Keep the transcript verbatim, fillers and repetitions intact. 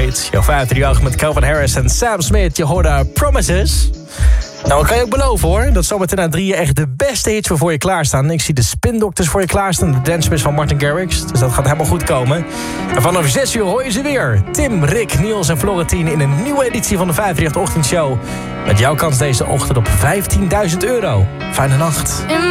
Street. Jouw vijfhonderdachtig met Calvin Harris en Sam Smith. Je hoorde Promises. Nou, dat kan je ook beloven hoor. Dat zometeen na drieën echt de beste hits voor je klaarstaan. Ik zie de Spin Doctors voor je klaarstaan. De Dance Mix van Martin Garrix. Dus dat gaat helemaal goed komen. En vanaf zes uur hoor je ze weer. Tim, Rick, Niels en Florentine in een nieuwe editie van de vijfhonderdachtig Ochtendshow. Met jouw kans deze ochtend op vijftienduizend euro. Fijne nacht.